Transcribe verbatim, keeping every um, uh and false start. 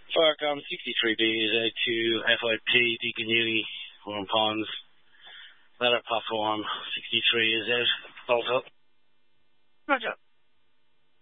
Firecom sixty-three B is out to F I P, Deaconui, Warren Ponds. Ladder platform sixty-three is out. Also. Roger.